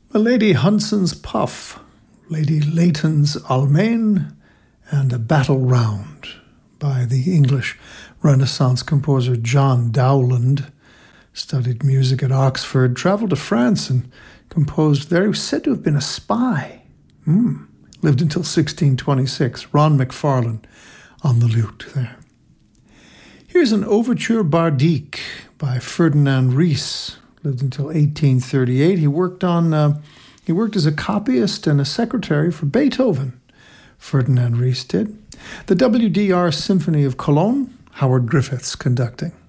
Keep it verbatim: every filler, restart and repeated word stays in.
Lady Hunson's Puff, Lady Leighton's Almain, and A Battle Round by the English Renaissance composer John Dowland. Studied music at Oxford, travelled to France and composed there. He was said to have been a spy. Mm. Lived until sixteen twenty-six. Ron McFarlane on the lute there. Here's an Overture Bardique by Ferdinand Ries. Lived until eighteen thirty-eight. He worked on. Uh, he worked as a copyist and a secretary for Beethoven. Ferdinand Ries did. The W D R Symphony of Cologne. Howard Griffiths conducting.